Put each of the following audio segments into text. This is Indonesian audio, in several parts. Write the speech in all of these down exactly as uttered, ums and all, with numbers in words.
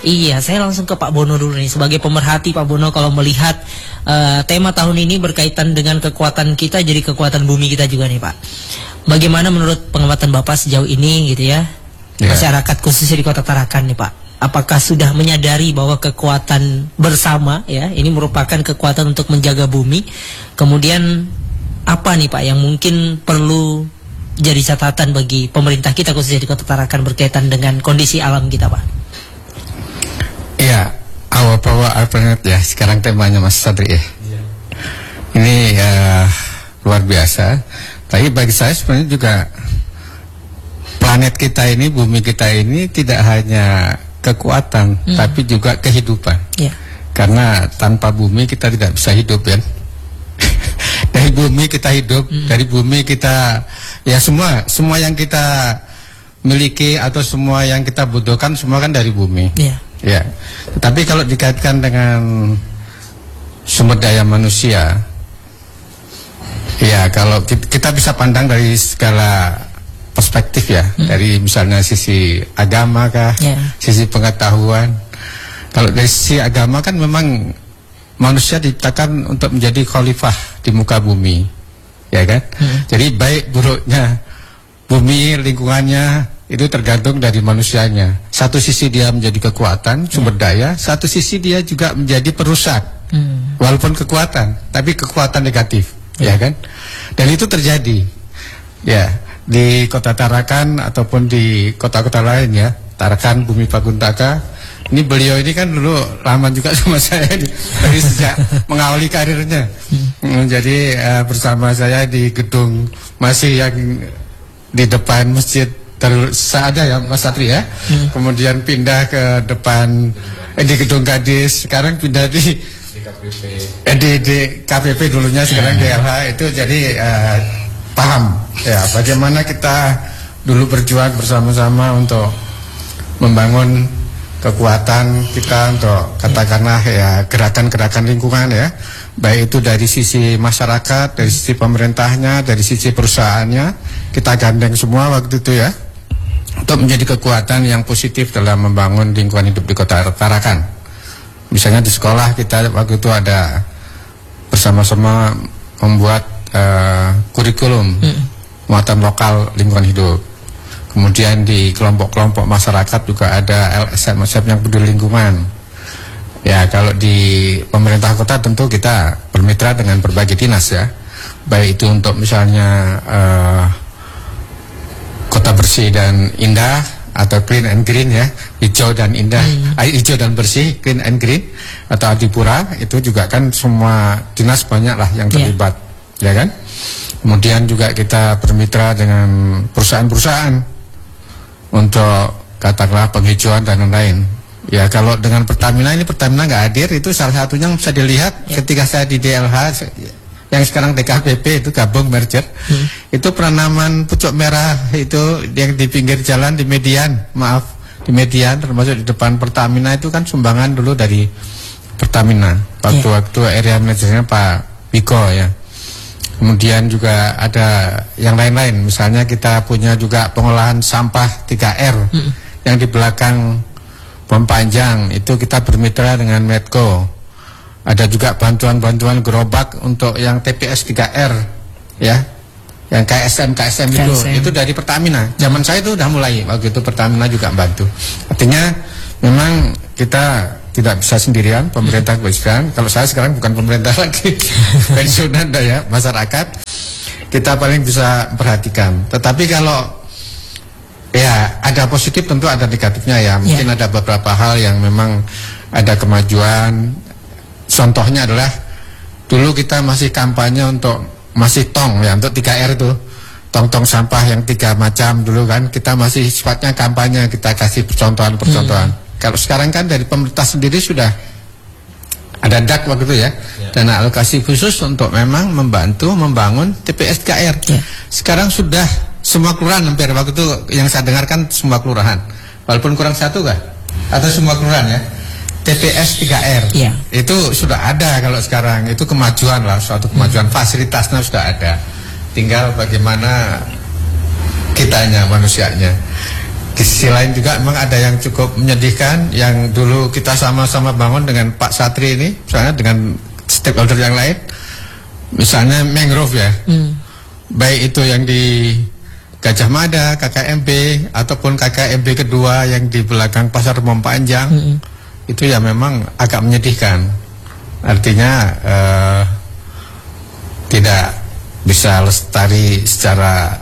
Iya, saya langsung ke Pak Bono dulu nih. Sebagai pemerhati Pak Bono, kalau melihat uh, tema tahun ini berkaitan dengan kekuatan kita, jadi kekuatan bumi kita juga nih Pak. Bagaimana menurut pengamatan Bapak sejauh ini gitu ya, yeah. masyarakat khususnya di Kota Tarakan nih Pak? Apakah sudah menyadari bahwa kekuatan bersama ya, ini merupakan kekuatan untuk menjaga bumi? Kemudian apa nih Pak yang mungkin perlu jadi catatan bagi pemerintah kita khususnya di Kota Tarakan berkaitan dengan kondisi alam kita Pak? Ya, Our Power Our Planet ya, sekarang temanya Mas Sadri ya. Ya. Ini uh, luar biasa. Tapi bagi saya sebenarnya juga planet kita ini, bumi kita ini tidak hanya kekuatan, hmm. tapi juga kehidupan. Ya. Karena tanpa bumi kita tidak bisa hidup ya. Dari bumi kita hidup, hmm. dari bumi kita ya semua semua yang kita miliki atau semua yang kita butuhkan semua kan dari bumi. Yeah. Ya. Tapi kalau dikaitkan dengan sumber daya manusia, ya kalau kita bisa pandang dari segala perspektif ya, hmm. dari misalnya sisi agama kah, yeah. sisi pengetahuan. Kalau dari sisi agama kan memang manusia diciptakan untuk menjadi khalifah di muka bumi, ya kan? Hmm. Jadi baik buruknya bumi, lingkungannya itu tergantung dari manusianya. Satu sisi dia menjadi kekuatan, sumber daya, satu sisi dia juga menjadi perusak. Hmm. Walaupun kekuatan, tapi kekuatan negatif, ya, ya kan? Dan itu terjadi, ya di Kota Tarakan ataupun di kota-kota lain ya, Tarakan, Bumi Paguntaka. Ini beliau ini kan dulu lama juga sama saya di, dari sejak mengawali karirnya. Hmm. Jadi uh, bersama saya di gedung masih yang di depan masjid Darul Saada ya Mas Satri ya. Hmm. Kemudian pindah ke depan eh, di gedung Gadis, sekarang pindah di di K P P. Eh, di, di K P P dulunya, sekarang D L H itu. Jadi uh, paham ya bagaimana kita dulu berjuang bersama-sama untuk membangun kekuatan kita untuk katakanlah ya gerakan-gerakan lingkungan ya, baik itu dari sisi masyarakat, dari sisi pemerintahnya, dari sisi perusahaannya, kita gandeng semua waktu itu ya, untuk menjadi kekuatan yang positif dalam membangun lingkungan hidup di Kota Tarakan. Misalnya di sekolah kita waktu itu ada bersama-sama membuat uh, kurikulum hmm. muatan lokal lingkungan hidup. Kemudian di kelompok-kelompok masyarakat juga ada L S M yang peduli lingkungan. Ya, kalau di pemerintah kota tentu kita bermitra dengan berbagai dinas ya. Baik itu untuk misalnya uh, kota bersih dan indah atau clean and green ya, hijau dan indah, hmm. eh, hijau dan bersih, clean and green, atau Adipura, itu juga kan semua dinas banyak lah yang terlibat, yeah. ya kan? Kemudian juga kita bermitra dengan perusahaan-perusahaan untuk katakanlah penghijauan dan lain-lain. Ya kalau dengan Pertamina, ini Pertamina nggak hadir, itu salah satunya yang bisa dilihat ya. Ketika saya di D L H yang sekarang D K P P itu gabung merger, hmm. itu penanaman pucuk merah itu yang di pinggir jalan di median, maaf di median termasuk di depan Pertamina itu kan sumbangan dulu dari Pertamina waktu-waktu ya. Area manajernya Pak Biko ya. Kemudian juga ada yang lain-lain, misalnya kita punya juga pengolahan sampah tiga R hmm. yang di belakang Pom Panjang, itu kita bermitra dengan Medco. Ada juga bantuan-bantuan gerobak untuk yang T P S tiga R ya, yang K S M K S M itu, K S M. Itu dari Pertamina. Zaman hmm. saya itu udah mulai, waktu itu Pertamina juga bantu. Artinya memang kita tidak bisa sendirian, pemerintah kebijakan. Kalau saya sekarang bukan pemerintah lagi, pensiunan dah ya, masyarakat. Kita paling bisa perhatikan. Tetapi kalau ya ada positif tentu ada negatifnya ya. Mungkin yeah. ada beberapa hal yang memang ada kemajuan. Contohnya adalah dulu kita masih kampanye untuk masih tong ya, untuk tiga R itu. Tong-tong sampah yang tiga macam dulu kan, kita masih sifatnya kampanye, kita kasih percontohan-percontohan. Hmm. Kalau sekarang kan dari pemerintah sendiri sudah ada D A K waktu itu ya, ya. Dana alokasi khusus untuk memang membantu membangun T P S tiga R. Ya. Sekarang sudah semua kelurahan hampir, waktu itu yang saya dengarkan semua kelurahan, walaupun kurang satu kah? Atau semua kelurahan ya, T P S tiga R. Ya. Itu sudah ada kalau sekarang, itu kemajuan lah, suatu kemajuan, hmm. fasilitasnya sudah ada. Tinggal bagaimana kitanya, manusianya. di sisi lain juga memang ada yang cukup menyedihkan, yang dulu kita sama-sama bangun dengan Pak Satri ini, misalnya dengan stakeholder yang lain, misalnya mangrove ya, hmm. baik itu yang di Gajah Mada, K K M B, ataupun K K M B kedua yang di belakang Pasar Remong Panjang, hmm. itu ya memang agak menyedihkan. Artinya uh, tidak bisa lestari secara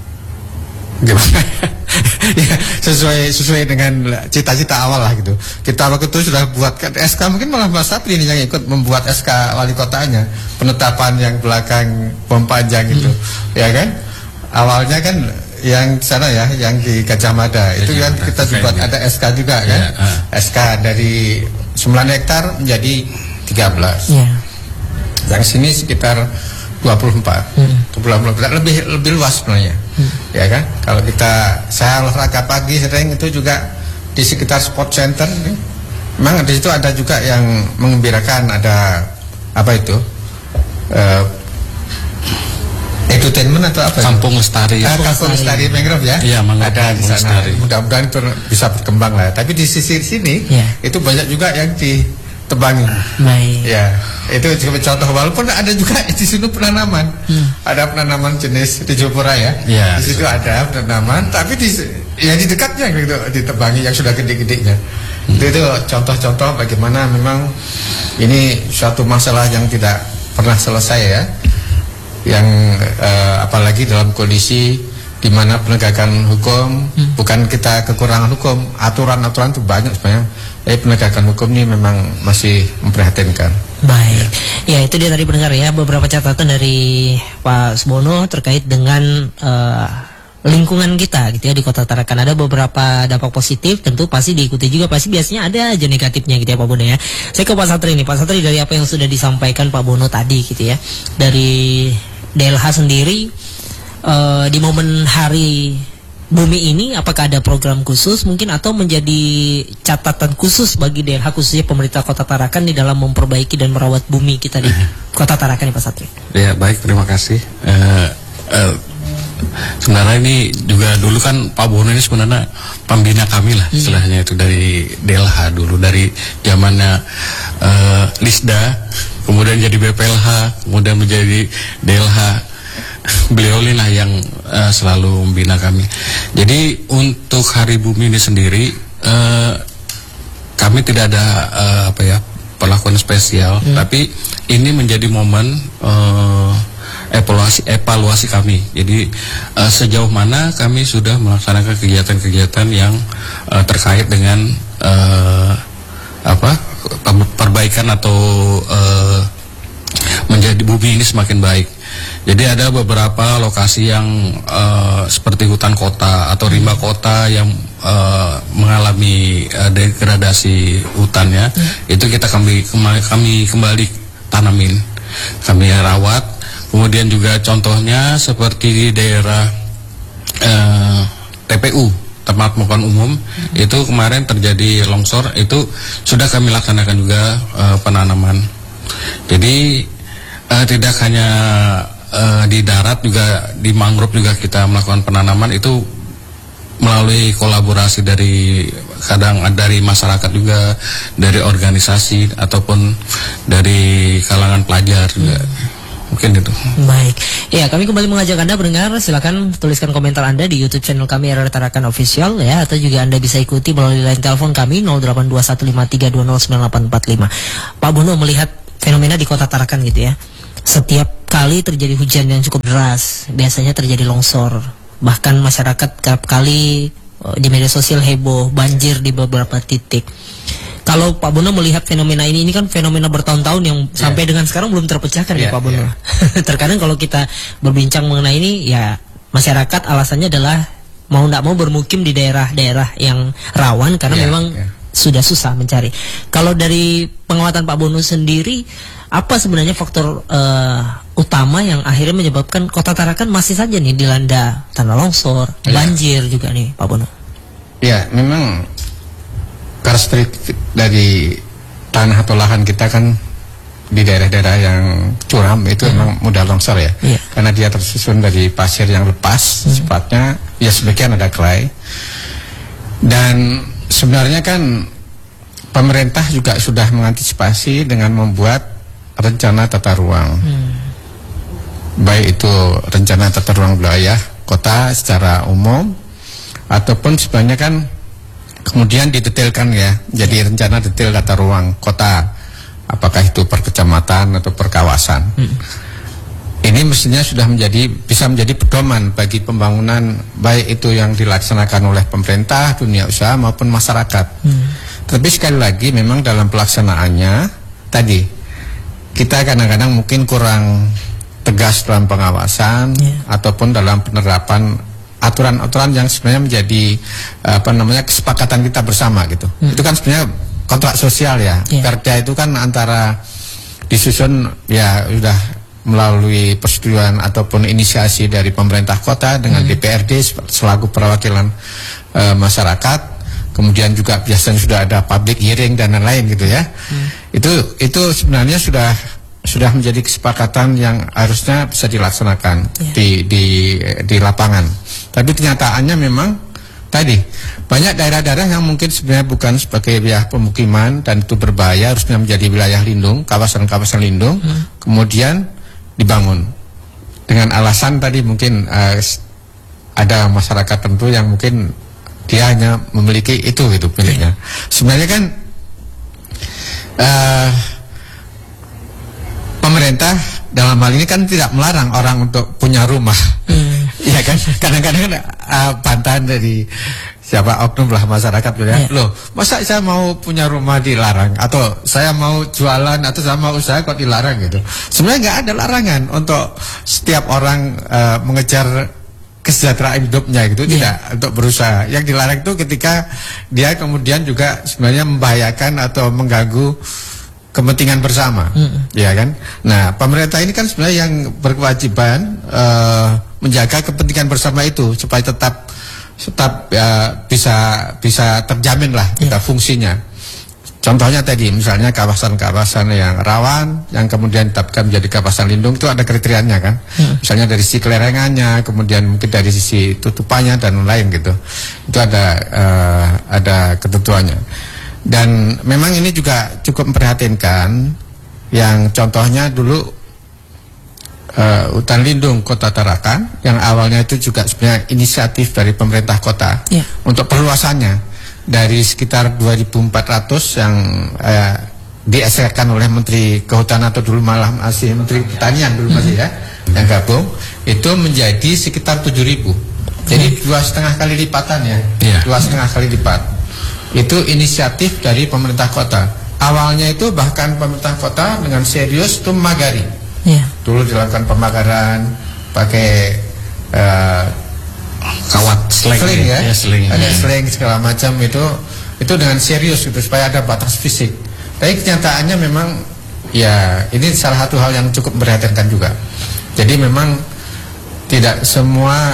gimana ya, sesuai sesuai dengan cita-cita awal lah gitu. Kita waktu itu sudah buatkan S K, mungkin malah Mas Sapri ini yang ikut membuat S K wali kotanya, penetapan yang belakang Pom Panjang itu, hmm. ya kan? Awalnya kan yang sana ya, yang di Gajah Mada itu kan kita buat ada S K juga kan, ya, uh. S K dari sembilan hektar menjadi tiga belas, yeah. yang sini sekitar dua puluh empat, hmm. lebih lebih luas sebenarnya, hmm. ya kan? Kalau kita saya olahraga pagi sering itu juga di sekitar sport center, nih. Memang di situ ada juga yang mengembirakan, ada apa itu, uh, entertainment atau apa? Kampung Lestari. Ah, Kampung Lestari Mangrove ya. Iya, ada di sana. Mudah-mudahan itu bisa berkembang lah. Tapi di sisi sini yeah. itu banyak juga yang ditebangi. Baik. Ya, itu sebagai contoh. Walaupun ada juga di sini penanaman, hmm. ada penanaman jenis di Jopora ya. Yeah, di situ ada penanaman, tapi di ya di dekatnya gitu ditebangi yang sudah gede-gedenya. Hmm. Itu, itu contoh-contoh bagaimana memang ini suatu masalah yang tidak pernah selesai ya. Yang uh, apalagi dalam kondisi di mana penegakan hukum, hmm. bukan kita kekurangan hukum, aturan-aturan itu banyak sebenarnya. Tapi penegakan hukum ini memang masih memprihatinkan. Baik, ya, ya itu dia tadi pendengar ya, beberapa catatan dari Pak Subono terkait dengan uh, lingkungan kita gitu ya di Kota Tarakan. Ada beberapa dampak positif, tentu pasti diikuti juga, pasti biasanya ada aja negatifnya gitu ya Pak Bono ya. Saya ke Pak Satri nih, Pak Satri, dari apa yang sudah disampaikan Pak Bono tadi gitu ya, dari D L H sendiri uh, di momen hari bumi ini, apakah ada program khusus mungkin atau menjadi catatan khusus bagi D L H khususnya pemerintah Kota Tarakan di dalam memperbaiki dan merawat bumi kita di Kota Tarakan, Pak Satri? Ya baik, terima kasih. Uh, uh, sebenarnya ini juga dulu kan Pak Bono ini sebenarnya pembina kami lah istilahnya, itu dari D L H dulu, dari zamannya uh, Lisda, kemudian jadi B P L H, kemudian menjadi D L H. Beliau lah yang uh, selalu membina kami. Jadi untuk Hari Bumi ini sendiri uh, kami tidak ada uh, apa ya perlakuan spesial, hmm. tapi ini menjadi momen uh, evaluasi evaluasi kami. Jadi uh, sejauh mana kami sudah melaksanakan kegiatan-kegiatan yang uh, terkait dengan uh, apa perbaikan atau uh, menjadi bumi ini semakin baik. Jadi ada beberapa lokasi yang uh, seperti hutan kota atau rimba kota yang uh, mengalami uh, degradasi hutannya, hmm. itu kita kami kembali, kami kembali tanamin, kami rawat. Kemudian juga contohnya seperti di daerah uh, T P U, tempat pemakaman umum, hmm. itu kemarin terjadi longsor, itu sudah kami laksanakan juga uh, penanaman. Jadi uh, tidak hanya Uh, di darat, juga di mangrove juga kita melakukan penanaman, itu melalui kolaborasi dari kadang dari masyarakat juga, dari organisasi ataupun dari kalangan pelajar juga. Hmm. Mungkin itu. Baik, ya kami kembali mengajak Anda mendengar, silakan tuliskan komentar Anda di YouTube channel kami R R Tarakan Official ya, atau juga Anda bisa ikuti melalui line telepon kami nol delapan dua satu lima tiga dua nol sembilan delapan empat lima. Pak Bono melihat fenomena di Kota Tarakan gitu ya. Setiap kali terjadi hujan yang cukup deras, biasanya terjadi longsor. Bahkan masyarakat kerap kali di media sosial heboh, banjir di beberapa titik. Kalau Pak Bono melihat fenomena ini, ini kan fenomena bertahun-tahun yang yeah. sampai dengan sekarang belum terpecahkan yeah, ya Pak Bono. Yeah. Terkadang kalau kita berbincang mengenai ini, ya masyarakat alasannya adalah mau tidak mau bermukim di daerah-daerah yang rawan karena yeah, memang yeah. sudah susah mencari. Kalau dari pengamatan Pak Bono sendiri, apa sebenarnya faktor uh, utama yang akhirnya menyebabkan Kota Tarakan masih saja nih dilanda tanah longsor, ya. banjir juga nih Pak Bono? Ya, memang karakteristik dari tanah atau lahan kita kan di daerah-daerah yang curam itu hmm. memang mudah longsor ya, ya. Karena dia tersusun dari pasir yang lepas, hmm. sifatnya ya sebagian ada clay. Dan sebenarnya kan pemerintah juga sudah mengantisipasi dengan membuat rencana tata ruang. Hmm. Baik itu rencana tata ruang wilayah kota secara umum, ataupun sebenarnya kan kemudian didetailkan ya, jadi rencana detail tata ruang kota, apakah itu per kecamatan atau per kawasan. Hmm. Ini mestinya sudah menjadi, bisa menjadi pedoman bagi pembangunan, baik itu yang dilaksanakan oleh pemerintah, dunia usaha maupun masyarakat. Hmm. Tapi sekali lagi memang dalam pelaksanaannya tadi kita kadang-kadang mungkin kurang tegas dalam pengawasan, yeah, ataupun dalam penerapan aturan-aturan yang sebenarnya menjadi apa namanya kesepakatan kita bersama gitu. Hmm. Itu kan sebenarnya kontrak sosial ya. Yeah. Perda itu kan antara disusun ya sudah melalui persetujuan ataupun inisiasi dari pemerintah kota dengan hmm. D P R D selaku perwakilan e, masyarakat. Kemudian juga biasanya sudah ada public hearing dan lain-lain gitu ya. Hmm. Itu itu sebenarnya sudah sudah menjadi kesepakatan yang harusnya bisa dilaksanakan, yeah, di di di lapangan. Tapi kenyataannya memang tadi banyak daerah-daerah yang mungkin sebenarnya bukan sebagai wilayah pemukiman dan itu berbahaya, harusnya menjadi wilayah lindung, kawasan-kawasan lindung, hmm. kemudian dibangun dengan alasan tadi mungkin uh, ada masyarakat tentu yang mungkin dia hanya memiliki itu gitu miliknya. Sebenarnya kan uh, pemerintah dalam hal ini kan tidak melarang orang untuk punya rumah, hmm. ya kan. Kadang-kadang uh, bantahan dari siapa oknum lah masyarakat gitu ya. Yeah. Loh, masa saya mau punya rumah dilarang, atau saya mau jualan atau saya mau usaha kok dilarang gitu. Sebenarnya nggak ada larangan untuk setiap orang uh, mengejar kesejahteraan hidupnya gitu, yeah, tidak untuk berusaha. Yang dilarang itu ketika dia kemudian juga sebenarnya membahayakan atau mengganggu kepentingan bersama, mm. ya kan. Nah, pemerintah ini kan sebenarnya yang berkewajiban uh, menjaga kepentingan bersama itu supaya tetap tetap ya, bisa bisa terjamin lah kita, yeah, fungsinya. Contohnya tadi misalnya kawasan-kawasan yang rawan yang kemudian ditetapkan menjadi kawasan lindung itu ada kriterianya kan, hmm. misalnya dari sisi kelerengannya, kemudian mungkin dari sisi tutupannya dan lain gitu, itu ada uh, ada ketentuannya. Dan memang ini juga cukup memprihatinkan, yang contohnya dulu uh, hutan lindung Kota Tarakan yang awalnya itu juga sebenarnya inisiatif dari pemerintah kota, yeah, untuk perluasannya dari sekitar dua ribu empat ratus yang eh, dieserkan oleh Menteri Kehutanan atau dulu malah masih Menteri Pertanian dulu masih ya, yang gabung itu menjadi sekitar tujuh ribu. Jadi dua setengah kali lipatan ya, yeah, dua setengah kali lipat. Itu inisiatif dari pemerintah kota. Awalnya itu bahkan pemerintah kota dengan serius itu memagari. Yeah. Dulu dilakukan pemagaran pakai eh, kawat sling, sling ya, ya, sling, ada ya, sling segala macam itu itu dengan serius gitu supaya ada batas fisik. Tapi kenyataannya memang ya ini salah satu hal yang cukup memprihatinkan juga. Jadi memang tidak semua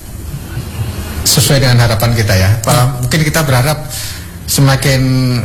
sesuai dengan harapan kita ya. Hmm. Mungkin kita berharap semakin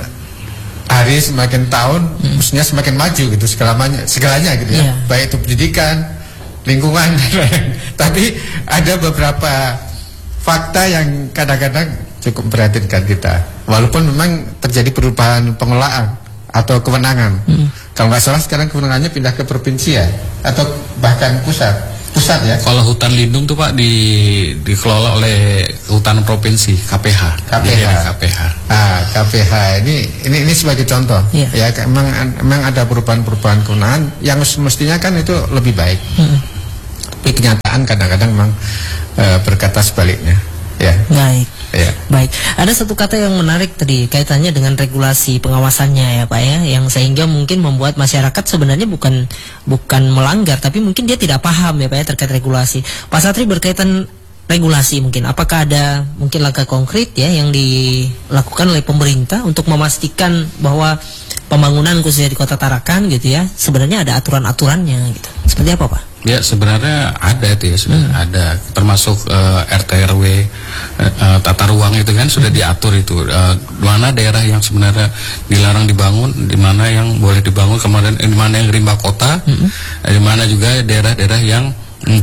hari semakin tahun hmm. mestinya semakin maju gitu segalanya segalanya gitu ya. Yeah. Baik itu pendidikan, lingkungan dan lain. Tapi ada beberapa fakta yang kadang-kadang cukup memprihatinkan kita. Walaupun memang terjadi perubahan pengelolaan atau kewenangan. Hmm. Kalau nggak salah sekarang kewenangannya pindah ke provinsi ya, atau bahkan pusat. Pusat ya. Kalau hutan lindung tuh Pak di dikelola oleh hutan provinsi K P H. K P H. K P H. Ah, K P H ini ini ini sebagai contoh. Yeah. Ya, memang memang ada perubahan-perubahan kewenangan yang semestinya kan itu lebih baik. Hmm. Tapi kenyataan kadang-kadang memang e, berkata sebaliknya. Ya. Baik. Ya. Baik. Ada satu kata yang menarik tadi kaitannya dengan regulasi pengawasannya ya Pak ya, yang sehingga mungkin membuat masyarakat sebenarnya bukan bukan melanggar, tapi mungkin dia tidak paham ya Pak ya terkait regulasi. Pak Satri, berkaitan regulasi mungkin apakah ada mungkin langkah konkret ya yang dilakukan oleh pemerintah untuk memastikan bahwa pembangunan khususnya di Kota Tarakan gitu ya sebenarnya ada aturan-aturannya gitu. Seperti apa Pak? Ya sebenarnya ada itu ya sudah hmm. ada, termasuk uh, R T R W uh, uh, tata ruang itu kan sudah hmm. diatur itu uh, mana daerah yang sebenarnya dilarang dibangun, di mana yang boleh dibangun, kemudian di mana yang rimba kota, hmm. uh, di mana juga daerah-daerah yang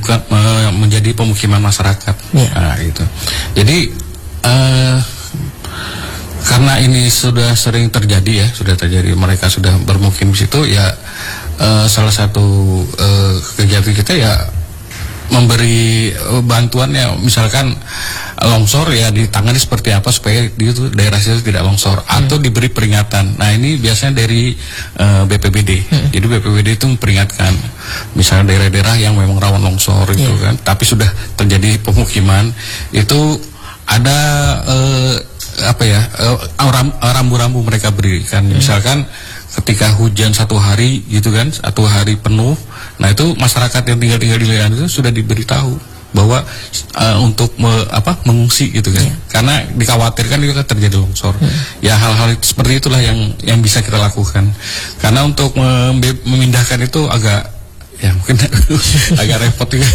uh, menjadi pemukiman masyarakat. Yeah. Nah, gitu. Jadi uh, Karena ini sudah sering terjadi ya, sudah terjadi, mereka sudah bermukim di situ ya. Uh, salah satu uh, kegiatan kita ya memberi uh, bantuan ya, misalkan longsor ya ditangani seperti apa supaya di itu daerah situ tidak longsor, hmm. atau diberi peringatan. Nah ini biasanya dari uh, B P B D. Hmm. Jadi B P B D itu memperingatkan misalnya daerah-daerah yang memang rawan longsor itu yeah. kan, tapi sudah terjadi pemukiman itu ada uh, apa ya uh, rambu-rambu mereka berikan. Hmm. Misalkan ketika hujan satu hari gitu kan, satu hari penuh, nah itu masyarakat yang tinggal-tinggal di daerah itu sudah diberitahu bahwa uh, untuk me, apa mengungsi gitu kan, yeah. karena dikhawatirkan juga terjadi longsor. Hmm. Ya hal-hal itu, seperti itulah yang yang bisa kita lakukan. Karena untuk mem- memindahkan itu agak ya mungkin agak repot juga.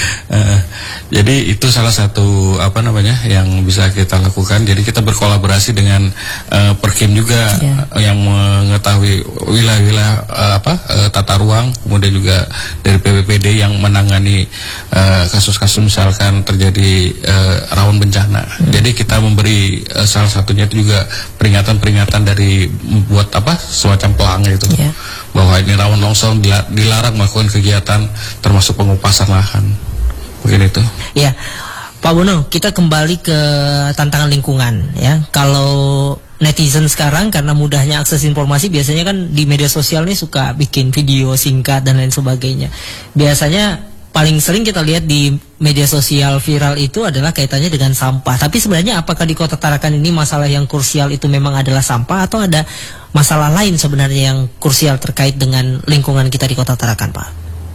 uh, jadi itu salah satu apa namanya yang bisa kita lakukan. Jadi kita berkolaborasi dengan uh, Perkim juga yeah. uh, yang mengetahui wilayah-wilayah uh, apa uh, tata ruang, kemudian juga dari P B B D yang menangani uh, kasus-kasus misalkan terjadi uh, rawan bencana. Hmm. Jadi kita memberi uh, salah satunya itu juga peringatan-peringatan dari buat apa semacam pelang itu. Yeah. Bahwa ini rawan longsor, dilarang melakukan kegiatan termasuk pengupasan lahan. Mungkin itu. Ya, Pak Bono, kita kembali ke tantangan lingkungan ya. Kalau netizen sekarang karena mudahnya akses informasi, biasanya kan di media sosial nih suka bikin video singkat dan lain sebagainya. Biasanya paling sering kita lihat di media sosial viral itu adalah kaitannya dengan sampah. Tapi sebenarnya apakah di Kota Tarakan ini masalah yang krusial itu memang adalah sampah, atau ada masalah lain sebenarnya yang krusial terkait dengan lingkungan kita di Kota Tarakan, Pak?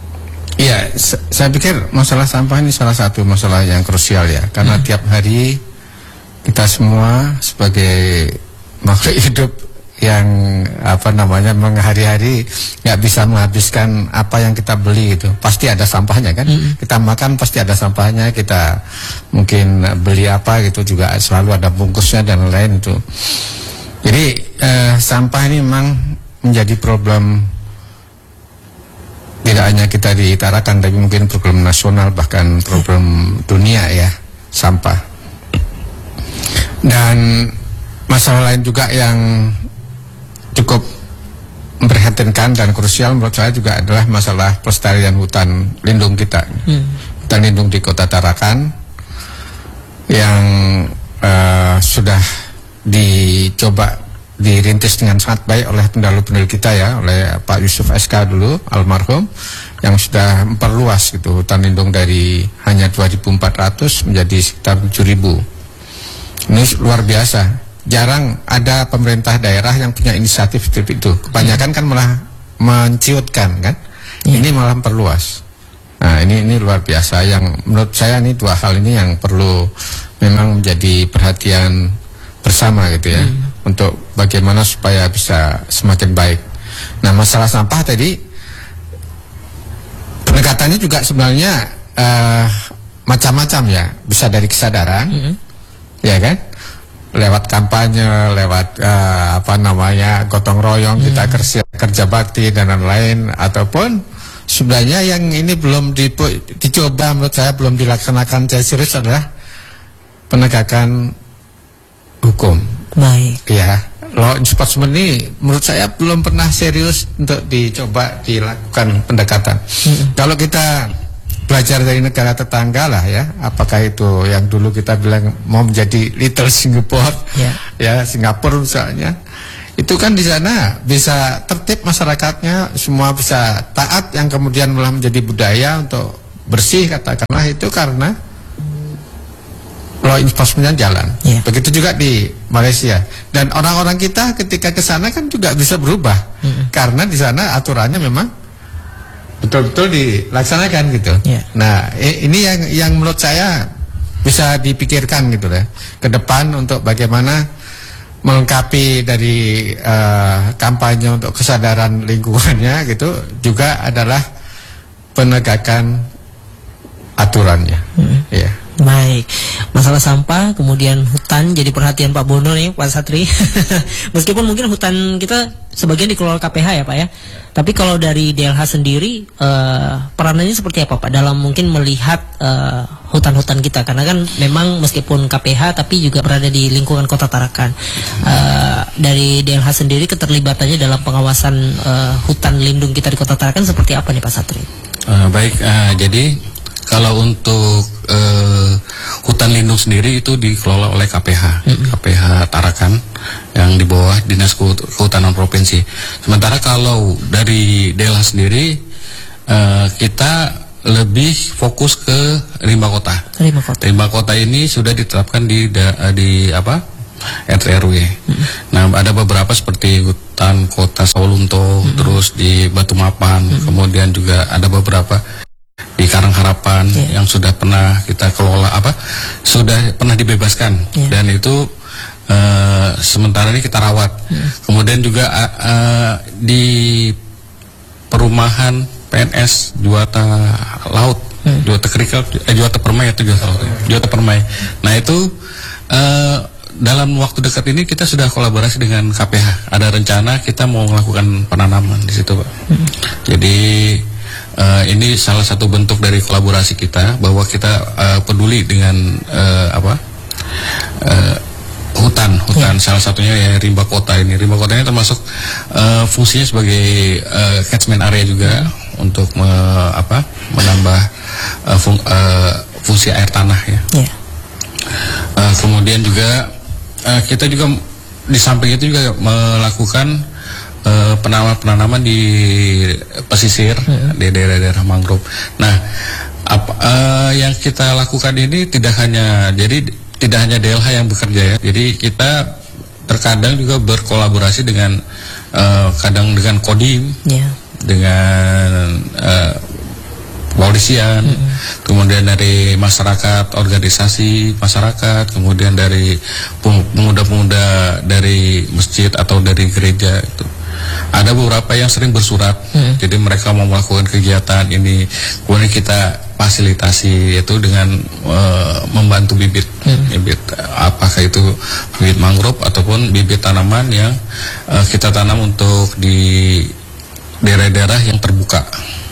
Iya, saya pikir masalah sampah ini salah satu masalah yang krusial ya. Karena hmm. tiap hari kita semua sebagai makhluk hidup yang apa namanya menghari-hari nggak bisa menghabiskan apa yang kita beli itu, pasti ada sampahnya kan. Mm-hmm. Kita makan pasti ada sampahnya, kita mungkin beli apa gitu juga selalu ada bungkusnya dan lain itu. Jadi eh, sampah ini memang menjadi problem tidak hanya kita di Tarakan, tapi mungkin problem nasional bahkan problem dunia ya, sampah. Dan masalah lain juga yang cukup memprihatinkan dan krusial menurut saya juga adalah masalah pelestarian hutan lindung kita. Hmm. Hutan lindung di Kota Tarakan yang uh, sudah dicoba dirintis dengan sangat baik oleh pendahulu-pendahulu kita ya, oleh Pak Yusuf S K dulu almarhum, yang sudah memperluas gitu hutan lindung dari hanya dua ribu empat ratus menjadi sekitar tujuh ribu. Ini luar biasa. Jarang ada pemerintah daerah yang punya inisiatif seperti itu. Kebanyakan kan malah menciutkan kan. Yeah. Ini malah perluas. Nah ini ini luar biasa. Yang menurut saya ini dua hal ini yang perlu memang menjadi perhatian bersama gitu ya. Hmm. Untuk bagaimana supaya bisa semakin baik. Nah masalah sampah tadi pendekatannya juga sebenarnya uh, macam-macam ya. Bisa dari kesadaran, hmm. ya kan? Lewat kampanye, lewat uh, apa namanya gotong royong, hmm. kita kerja, kerja bakti dan lain-lain, ataupun sebenarnya yang ini belum di, dicoba menurut saya belum dilaksanakan secara serius adalah penegakan hukum. Baik. Ya, law enforcement ini menurut saya belum pernah serius untuk dicoba dilakukan pendekatan. Hmm. Kalau kita belajar dari negara tetangga lah ya, apakah itu yang dulu kita bilang mau menjadi Little Singapore, yeah. ya Singapura misalnya, itu kan di sana bisa tertib masyarakatnya, semua bisa taat, yang kemudian malah menjadi budaya untuk bersih katakanlah itu karena law enforcement jalan. Yeah. Begitu juga di Malaysia, dan orang-orang kita ketika ke sana kan juga bisa berubah, mm-hmm. karena di sana aturannya memang betul-betul dilaksanakan gitu. Yeah. Nah, ini yang yang menurut saya bisa dipikirkan gitu ya ke depan untuk bagaimana melengkapi dari uh, kampanye untuk kesadaran lingkungannya gitu juga adalah penegakan aturannya. Mm-hmm. Ya. Baik, masalah sampah, kemudian hutan jadi perhatian Pak Bono nih, Pak Satri. Meskipun mungkin hutan kita sebagian dikelola K P H ya Pak ya. Tapi kalau dari D L H sendiri, uh, peranannya seperti apa Pak dalam mungkin melihat uh, hutan-hutan kita? Karena kan memang meskipun K P H tapi juga berada di lingkungan Kota Tarakan. Uh, dari D L H sendiri keterlibatannya dalam pengawasan uh, hutan lindung kita di Kota Tarakan seperti apa nih Pak Satri? Uh, baik, uh, jadi kalau untuk uh, hutan lindung sendiri itu dikelola oleh K P H, mm-hmm. K P H Tarakan yang di bawah Dinas Kehutanan Provinsi. Sementara kalau dari D L H sendiri uh, kita lebih fokus ke rimba kota. Rimba kota. Rimba kota ini sudah ditetapkan di da, di apa? R T R W. Mm-hmm. Nah, ada beberapa seperti hutan kota Sawalunto, mm-hmm. terus di Batu Mapan, mm-hmm. kemudian juga ada beberapa di Karang Harapan yeah. yang sudah pernah kita kelola apa sudah pernah dibebaskan yeah. dan itu uh, sementara ini kita rawat. Yeah. Kemudian juga uh, uh, di perumahan P N S Juwata Laut, hmm. Juwata Kerikil, eh, Juwata Permai atau Juwata Laut, Juwata Permai. Nah itu uh, dalam waktu dekat ini kita sudah kolaborasi dengan K P H. Ada rencana kita mau melakukan penanaman di situ, Pak. Hmm. Jadi Uh, ini salah satu bentuk dari kolaborasi kita bahwa kita uh, peduli dengan uh, apa uh, hutan hutan yeah. Salah satunya ya rimba kota ini. Rimba kota ini termasuk uh, fungsinya sebagai uh, catchment area juga mm. untuk me, apa menambah uh, fung, uh, fungsi air tanah ya. Yeah. Uh, kemudian juga uh, kita juga di samping itu juga melakukan Uh, penanaman-penanaman di pesisir, hmm. di daerah-daerah mangrove. Nah, apa, uh, yang kita lakukan ini tidak hanya, jadi tidak hanya D L H yang bekerja ya. Jadi kita terkadang juga berkolaborasi dengan, uh, kadang dengan Kodim, yeah. dengan uh, kepolisian, hmm. kemudian dari masyarakat, organisasi masyarakat, kemudian dari pemuda-pemuda dari masjid atau dari gereja itu. Ada beberapa yang sering bersurat, hmm. jadi mereka mau melakukan kegiatan ini, kemudian kita fasilitasi itu dengan uh, membantu bibit, hmm. bibit apakah itu bibit mangrove ataupun bibit tanaman yang uh, kita tanam untuk di daerah-daerah yang terbuka,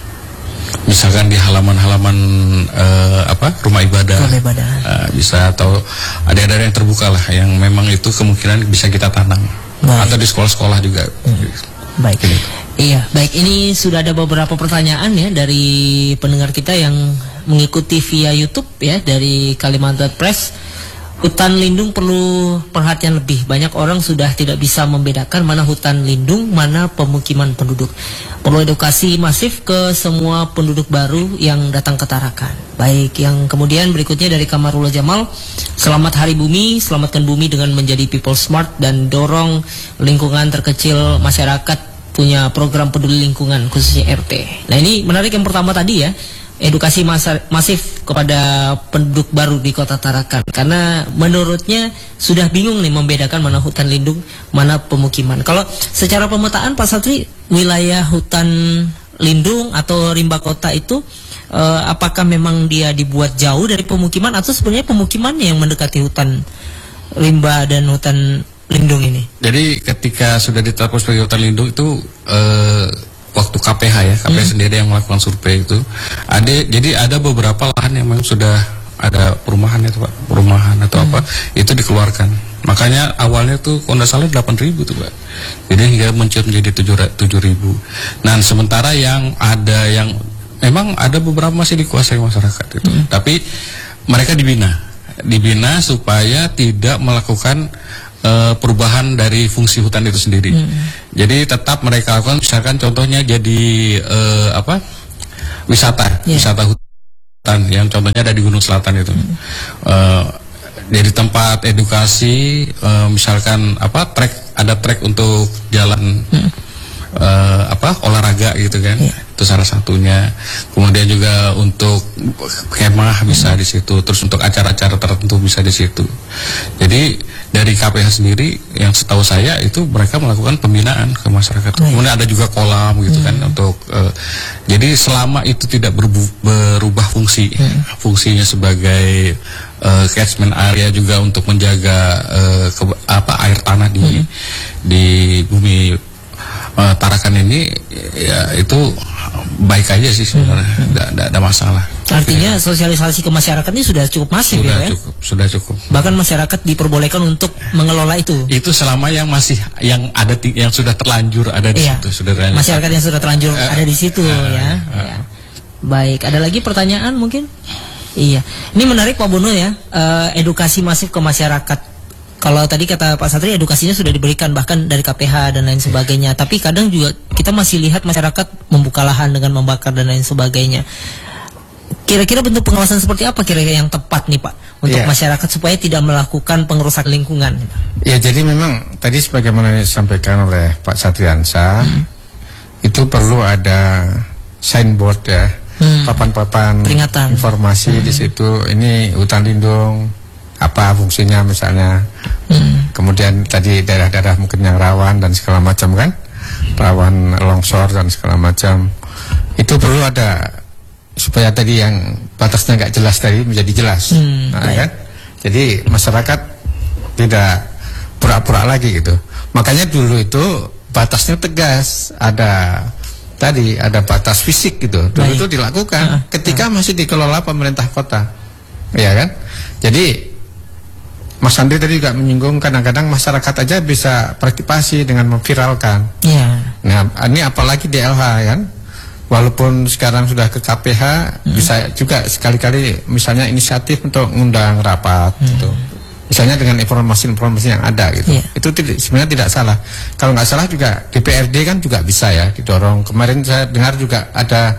misalkan di halaman-halaman uh, apa rumah ibadah, rumah ibadah. Uh, bisa atau ada daerah yang terbuka lah, yang memang itu kemungkinan bisa kita tanam. Baik. Atau di sekolah-sekolah juga. Hmm. Baik. Ini. Iya, baik. Ini sudah ada beberapa pertanyaan ya dari pendengar kita yang mengikuti via YouTube ya dari Kalimantan Press. Hutan lindung perlu perhatian lebih. Banyak orang sudah tidak bisa membedakan mana hutan lindung, mana pemukiman penduduk. Perlu edukasi masif ke semua penduduk baru yang datang ke Tarakan. Baik, yang kemudian berikutnya dari Kamarullah Jamal. Selamat Hari Bumi, selamatkan bumi dengan menjadi people smart dan dorong lingkungan terkecil masyarakat punya program peduli lingkungan khususnya R T. Nah ini menarik yang pertama tadi ya, edukasi masa, masif kepada penduduk baru di Kota Tarakan. Karena menurutnya sudah bingung nih membedakan mana hutan lindung, mana pemukiman. Kalau secara pemetaan Pak Satri, wilayah hutan lindung atau rimba kota itu Uh, apakah memang dia dibuat jauh dari pemukiman atau sebenarnya pemukimannya yang mendekati hutan rimba dan hutan lindung ini? Jadi ketika sudah ditetapkan sebagai hutan lindung itu uh, waktu K P H ya, K P H hmm. sendiri yang melakukan survei itu ada, jadi ada beberapa lahan yang memang sudah ada perumahan itu Pak, perumahan atau hmm. apa itu dikeluarkan. Makanya awalnya tuh kalau nggak salah delapan ribu tuh Pak. Jadi hingga menciut menjadi tujuh ribu. Nah sementara yang ada yang memang ada beberapa masih dikuasai masyarakat itu, hmm. tapi mereka dibina, dibina supaya tidak melakukan uh, perubahan dari fungsi hutan itu sendiri. Hmm. Jadi tetap mereka lakukan, misalkan contohnya jadi uh, apa, wisata, yeah. wisata hutan, yang contohnya ada di Gunung Selatan itu. Hmm. Uh, jadi tempat edukasi, uh, misalkan apa, trek, ada trek untuk jalan. Hmm. uh, apa olahraga gitu kan, yeah. itu salah satunya. Kemudian juga untuk kemah bisa hmm. di situ, terus untuk acara-acara tertentu bisa di situ. Jadi dari K P H sendiri yang setahu saya itu mereka melakukan pembinaan ke masyarakat. Oh, kemudian ada juga kolam gitu hmm. kan untuk uh, jadi selama itu tidak berbu- berubah fungsi, hmm. fungsinya sebagai uh, catchment area juga untuk menjaga uh, ke, apa air tanah di hmm. di bumi uh, Tarakan ini, ya itu baik aja sih sebenarnya, tidak hmm. ada masalah. Artinya sosialisasi ke masyarakat ini sudah cukup masif sudah ya? Cukup, sudah cukup. Bahkan masyarakat diperbolehkan untuk mengelola itu. Itu selama yang masih yang ada yang sudah terlanjur ada di iya. situ, sudah terlanjur. Masyarakat yang sudah terlanjur uh, ada di situ uh, ya. Uh, ya. Baik, ada lagi pertanyaan mungkin? Iya. Ini menarik Pak Bono ya, uh, edukasi masif ke masyarakat. Kalau tadi kata Pak Satri edukasinya sudah diberikan bahkan dari K P H dan lain sebagainya. Tapi kadang juga kita masih lihat masyarakat membuka lahan dengan membakar dan lain sebagainya. Kira-kira bentuk pengawasan seperti apa kira-kira yang tepat nih Pak untuk yeah. masyarakat supaya tidak melakukan pengerusakan lingkungan? Ya jadi memang tadi sebagaimana disampaikan oleh Pak Satriansa hmm. itu perlu ada signboard ya, hmm. papan-papan peringatan, informasi hmm. di situ. Ini hutan lindung, apa fungsinya misalnya. Hmm. Kemudian tadi daerah-daerah mungkin yang rawan dan segala macam kan, rawan longsor dan segala macam. Itu perlu ada supaya tadi yang batasnya nggak jelas tadi menjadi jelas, hmm, nah, kan? Jadi masyarakat tidak pura-pura lagi gitu. Makanya dulu itu batasnya tegas, ada tadi ada batas fisik gitu. Dulu baik. Itu dilakukan uh, ketika uh. masih dikelola pemerintah kota, ya kan? Jadi Mas Andri tadi juga menyinggung kadang-kadang masyarakat aja bisa partisipasi dengan memviralkan. Yeah. Nah ini apalagi D L H kan? Walaupun sekarang sudah ke K P H, hmm. bisa juga sekali-kali misalnya inisiatif untuk ngundang rapat, hmm. gitu. Misalnya dengan informasi-informasi yang ada, gitu. Yeah. Itu tidak, sebenarnya tidak salah. Kalau nggak salah juga D P R D kan juga bisa ya didorong. Kemarin saya dengar juga ada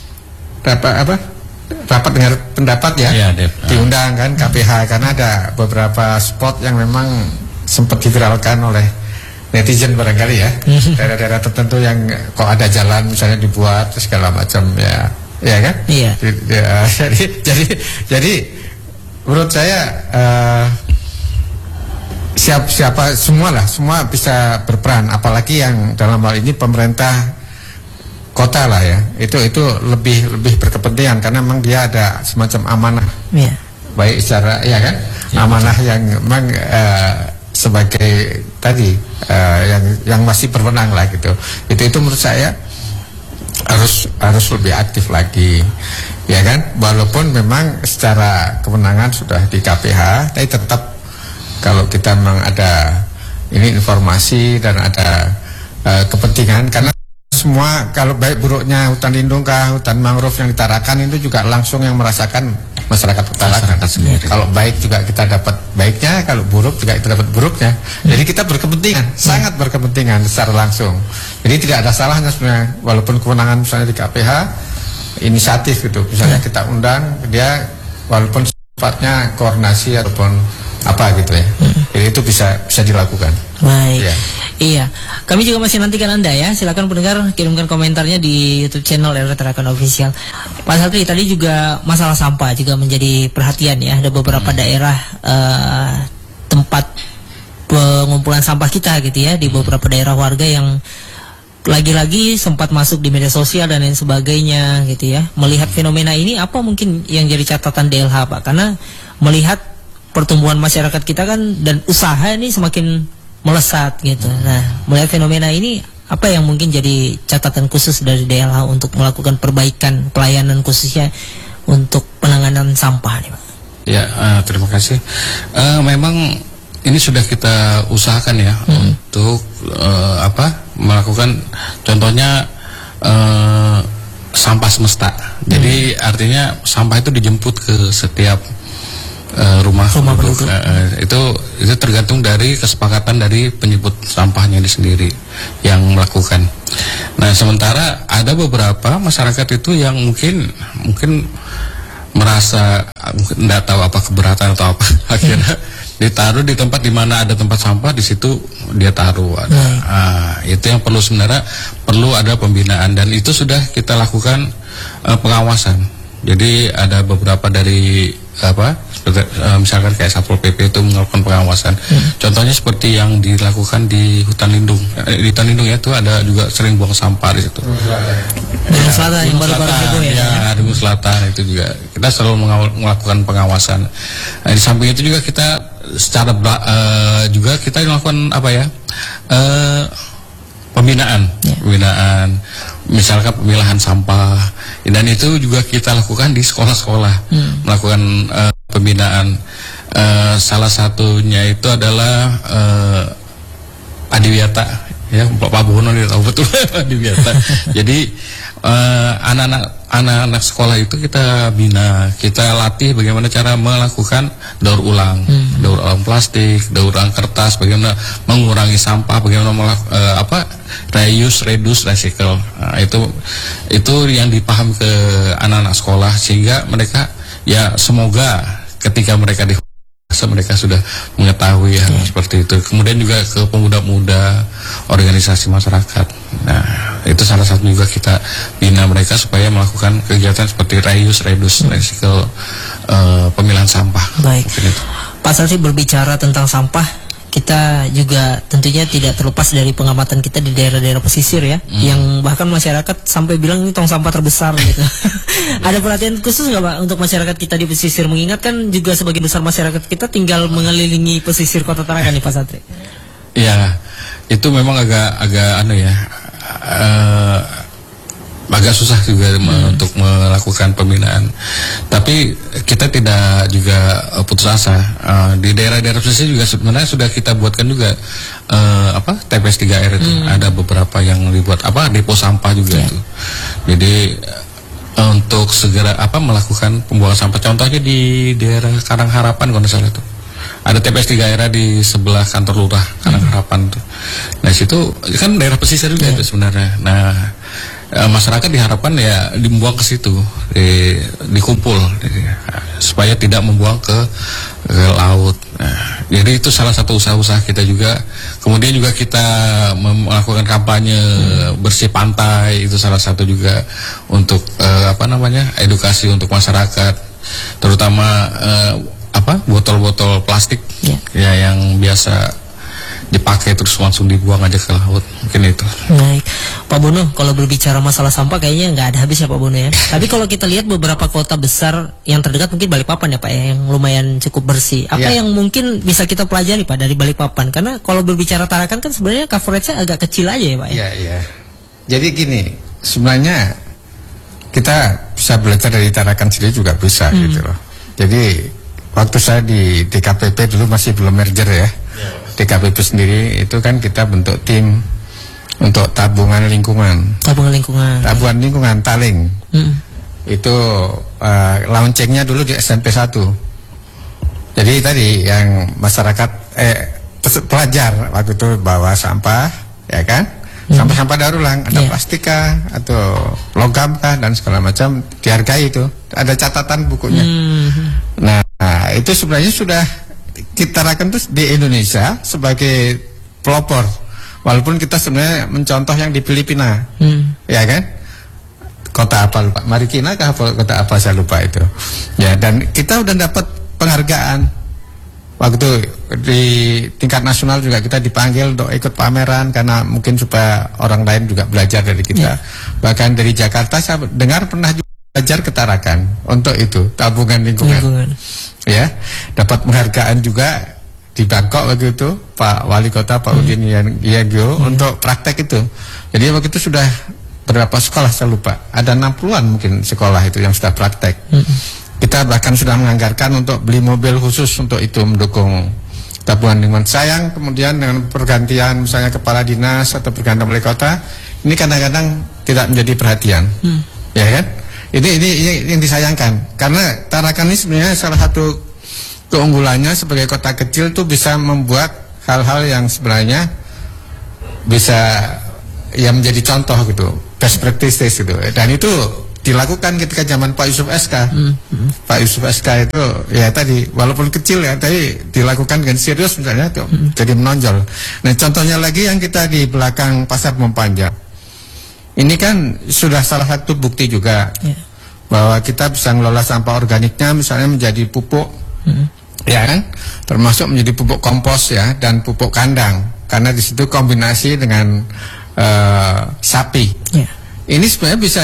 rapat apa? Rapat dengar pendapat ya, yeah, diundang kan K P H karena ada beberapa spot yang memang sempat diviralkan oleh netizen barangkali ya, daerah-daerah tertentu yang kok ada jalan misalnya dibuat segala macam ya, ya kan? Iya. Ya, jadi jadi jadi menurut saya uh, siap siapa semua lah, semua bisa berperan, apalagi yang dalam hal ini pemerintah kota lah ya, itu itu lebih lebih berkepentingan karena memang dia ada semacam amanah, yeah. baik secara ya kan, yeah, amanah betul. Yang memang uh, sebagai tadi uh, yang yang masih berwenang lah gitu. Itu itu menurut saya harus harus lebih aktif lagi, ya kan? Walaupun memang secara kewenangan sudah di K P H, tapi tetap kalau kita memang ada ini informasi dan ada uh, kepentingan karena semua kalau baik buruknya hutan lindung kah, hutan mangrove yang ditarakan itu juga langsung yang merasakan masyarakat Tarakan. Kalau baik juga kita dapat baiknya, kalau buruk juga kita dapat buruknya. Jadi kita berkepentingan, hmm. sangat berkepentingan secara langsung. Jadi tidak ada salahnya sebenarnya, walaupun kewenangan misalnya di K P H inisiatif gitu, misalnya kita undang dia, walaupun sifatnya koordinasi ataupun apa gitu ya. Jadi itu bisa bisa dilakukan. Baik. Ya. Iya. Kami juga masih nantikan Anda ya. Silakan pendengar kirimkan komentarnya di YouTube channel R T Tarakan Official. Pak Satri, tadi juga masalah sampah juga menjadi perhatian ya. Ada beberapa hmm. daerah uh, tempat pengumpulan sampah kita gitu ya, di beberapa daerah warga yang lagi-lagi sempat masuk di media sosial dan lain sebagainya gitu ya. Melihat fenomena ini apa mungkin yang jadi catatan D L H Pak? Karena melihat pertumbuhan masyarakat kita kan dan usaha ini semakin melesat gitu. Nah, melihat fenomena ini apa yang mungkin jadi catatan khusus dari D L H untuk melakukan perbaikan pelayanan khususnya untuk penanganan sampah nih Pak? Ya, uh, terima kasih. Uh, memang ini sudah kita usahakan ya hmm. untuk uh, apa melakukan contohnya uh, sampah semesta. Jadi hmm. artinya sampah itu dijemput ke setiap Uh, rumah, rumah penduduk. Uh, itu itu tergantung dari kesepakatan dari penyebut sampahnya itu sendiri yang melakukan. Nah sementara ada beberapa masyarakat itu yang mungkin mungkin merasa mungkin tidak tahu apa keberatan atau apa akhirnya ditaruh di tempat di mana ada tempat sampah, di situ dia taruh. Ada. Baik. Ah, itu yang perlu sebenarnya perlu ada pembinaan, dan itu sudah kita lakukan uh, pengawasan. Jadi ada beberapa dari apa seperti, uh, misalkan kayak Satpol P P itu melakukan pengawasan. Hmm. Contohnya seperti yang dilakukan di hutan lindung. Eh, di hutan lindung ya itu ada juga sering buang sampah di situ. Gunung Selatan yang baru-baru heboh ya. Ya, di Gunung Selatan itu juga kita selalu mengawal, melakukan pengawasan. Nah, di samping itu juga kita secara uh, juga kita melakukan apa ya? Uh, pembinaan, ya. pembinaan, misalkan pemilahan sampah, dan itu juga kita lakukan di sekolah-sekolah, hmm. melakukan uh, pembinaan. Uh, salah satunya itu adalah uh, Adiwiyata, ya Pak Bono dia tahu betul Adiwiyata. Jadi uh, anak-anak anak-anak sekolah itu kita bina, kita latih bagaimana cara melakukan daur ulang, hmm. daur ulang plastik, daur ulang kertas, bagaimana mengurangi sampah, bagaimana melak, uh, apa reuse, reduce, recycle. Nah, itu itu yang dipahami ke anak-anak sekolah, sehingga mereka ya semoga ketika mereka di mereka sudah mengetahui hal hmm. seperti itu. Kemudian juga ke pemuda-pemuda, organisasi masyarakat. Nah, itu salah satu juga kita bina mereka supaya melakukan kegiatan seperti reuse, reduce, hmm. recycle, uh, pemilahan sampah. Baik. Pak Satri, berbicara tentang sampah, kita juga tentunya tidak terlepas dari pengamatan kita di daerah-daerah pesisir ya, hmm. yang bahkan masyarakat sampai bilang ini tong sampah terbesar gitu. Ada perhatian khusus nggak Pak untuk masyarakat kita di pesisir, mengingatkan juga sebagian besar masyarakat kita tinggal mengelilingi pesisir Kota Tarakan nih Pak Satri? Iya, itu memang agak agak anu ya, uh, agak susah juga hmm. untuk melakukan pembinaan. Tapi kita tidak juga uh, putus asa. Uh, di daerah-daerah pesisir juga sebenarnya sudah kita buatkan juga uh, apa T P S tiga R itu. Hmm. Ada beberapa yang dibuat apa depo sampah juga yeah. itu. Jadi uh, untuk segera apa melakukan pembuangan sampah. Contohnya di daerah Karang Harapan kalau tidak salah itu. Ada T P S tiga R di sebelah kantor lurah Karang hmm. Harapan itu. Nah situ kan daerah pesisir juga yeah. itu sebenarnya. Nah E, masyarakat diharapkan ya dibuang ke situ, di, dikumpul, di, supaya tidak membuang ke, ke laut. Nah, jadi itu salah satu usaha-usaha kita juga. Kemudian juga kita melakukan kampanye hmm. bersih pantai, itu salah satu juga untuk e, apa namanya edukasi untuk masyarakat, terutama e, apa botol-botol plastik yeah. ya yang biasa dipakai terus langsung dibuang aja ke laut, mungkin itu. Baik, Pak Bono, kalau berbicara masalah sampah kayaknya nggak ada habisnya Pak Bono ya. Tapi kalau kita lihat beberapa kota besar yang terdekat mungkin Balikpapan ya Pak ya, yang lumayan cukup bersih. Apa ya. yang mungkin bisa kita pelajari Pak dari Balikpapan? Karena kalau berbicara Tarakan kan sebenarnya coveragenya agak kecil aja ya Pak ya. Iya iya. Jadi gini, sebenarnya kita bisa belajar dari Tarakan sendiri juga bisa hmm. gitu loh. Jadi waktu saya di D K P P dulu masih belum merger ya. D K P P sendiri itu kan kita bentuk tim untuk tabungan lingkungan. Tabungan lingkungan. Tabungan lingkungan Taling. Hmm. Itu uh, launchingnya dulu di S M P satu. Jadi tadi yang masyarakat eh pelajar waktu itu bawa sampah, ya kan? Hmm. Sampah-sampah daur ulang, ada yeah. plastika atau logam kah dan segala macam dihargai itu. Ada catatan bukunya. Hmm. Nah, itu sebenarnya sudah kita rakan terus di Indonesia sebagai pelopor, walaupun kita sebenarnya mencontoh yang di Filipina, hmm. ya kan, kota apa lupa, Marikina kah kota apa saya lupa itu, ya, dan kita udah dapat penghargaan waktu di tingkat nasional juga kita dipanggil untuk ikut pameran karena mungkin supaya orang lain juga belajar dari kita, yeah. bahkan dari Jakarta saya dengar pernah juga belajar ke Tarakan untuk itu tabungan lingkungan. lingkungan. Ya, dapat penghargaan juga di Bangkok waktu itu Pak Wali Kota Pak hmm. Udin Yagyo hmm. untuk praktek itu. Jadi waktu itu sudah berapa sekolah saya lupa, ada enam puluhan mungkin sekolah itu yang sudah praktek. Hmm. Kita bahkan sudah menganggarkan untuk beli mobil khusus untuk itu mendukung tabungan lingkungan. Sayang kemudian dengan pergantian misalnya kepala dinas atau pergantian wali kota, ini kadang-kadang tidak menjadi perhatian, hmm. ya kan? Ini, ini ini yang disayangkan karena Tarakan ini sebenarnya salah satu keunggulannya sebagai kota kecil tuh bisa membuat hal-hal yang sebenarnya bisa ya menjadi contoh gitu, best practices gitu, dan itu dilakukan ketika zaman Pak Yusuf S K. Hmm. Hmm. Pak Yusuf S K itu ya tadi walaupun kecil ya, tapi dilakukan dengan serius misalnya tuh hmm. jadi menonjol. Nah contohnya lagi yang kita di belakang Pasar Panjang, ini kan sudah salah satu bukti juga yeah. bahwa kita bisa ngelola sampah organiknya misalnya menjadi pupuk, hmm. ya kan, termasuk menjadi pupuk kompos ya dan pupuk kandang karena di situ kombinasi dengan uh, sapi. Yeah. Ini sebenarnya bisa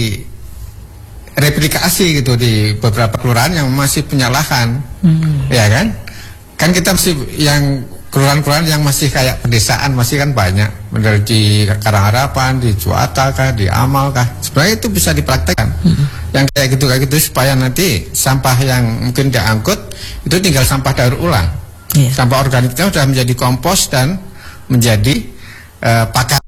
direplikasi gitu di beberapa kelurahan yang masih punya lahan, hmm. ya kan? Kan kita masih yang kelurahan-kelurahan yang masih kayak pedesaan masih kan banyak, bener di Karangharapan, di Cuata kah, di Amal kah. Sebenarnya itu bisa dipraktekkan. Hmm. Yang kayak gitu kayak gitu supaya nanti sampah yang mungkin diangkut itu tinggal sampah daur ulang. Yeah. Sampah organiknya sudah menjadi kompos dan menjadi uh, pakan